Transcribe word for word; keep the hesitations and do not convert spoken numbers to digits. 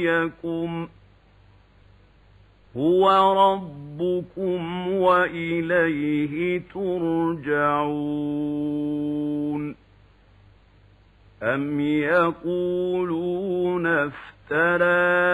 يكن هو ربكم وإليه ترجعون أم يقولون افتراه